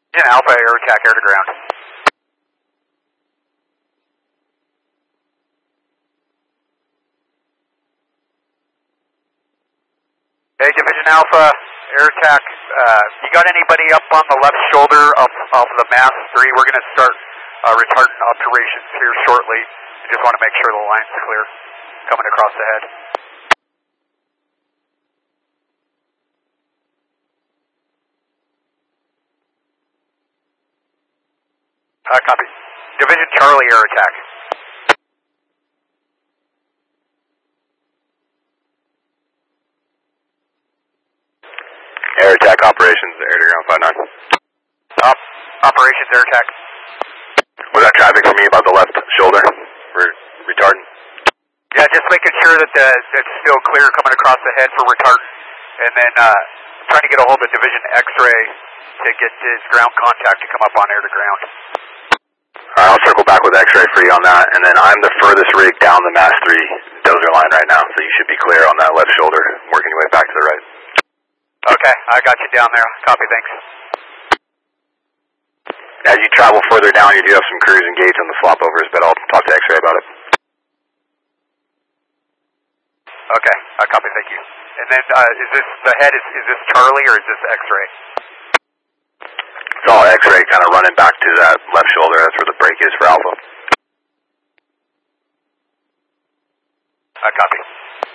Yeah, Alpha, air attack, air to ground. Hey, Division Alpha, air attack. You got anybody up on the left shoulder of the MAS 3? We're going to start retardant operations here shortly. I just want to make sure the line's clear coming across the head. Copy. Division Charlie, air attack. Air attack operations, air to ground 59. Operations, air attack. Was that traffic for me about the left shoulder for retardant? Yeah, just making sure that it's still clear coming across the head for retardant. And then trying to get a hold of Division X-ray to get his ground contact to come up on air to ground. Alright, I'll circle back with X-ray for you on that, and then I'm the furthest rig down the MAS 3 dozer line right now, so you should be clear on that left shoulder, working your way back to the right. Okay, I got you down there. Copy, thanks. As you travel further down, you do have some crews engaged on the flopovers, but I'll talk to X-ray about it. Okay, I copy, thank you. And then is this the head, is this Charlie or is this X-ray? It's all X-ray kind of running back to that left shoulder, that's where the break is for Alpha. I copy.